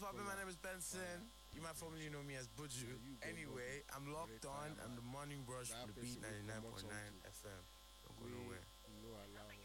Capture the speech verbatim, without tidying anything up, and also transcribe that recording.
poppin'? My name is Benson. You might formerly know me as Buju. Anyway, I'm locked on. I'm the morning brush from the Beat ninety-nine point nine F M. Don't go nowhere. No allow